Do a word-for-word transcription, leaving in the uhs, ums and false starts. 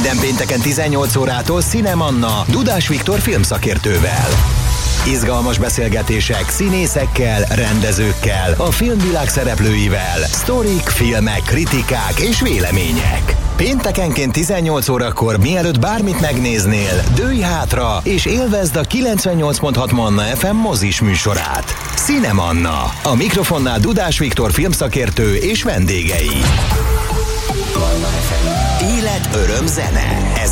Minden pénteken tizennyolc órától Cinemanna Dudás Viktor filmszakértővel. Izgalmas beszélgetések színészekkel, rendezőkkel, a filmvilág szereplőivel, sztorik, filmek, kritikák és vélemények. Péntekenként tizennyolc órakor, mielőtt bármit megnéznél, dőlj hátra és élvezd a kilencvennyolc pont hat Manna ef em mozis műsorát. Cinemanna. A mikrofonnál Dudás Viktor filmszakértő és vendégei. Élet, öröm, zene. Ez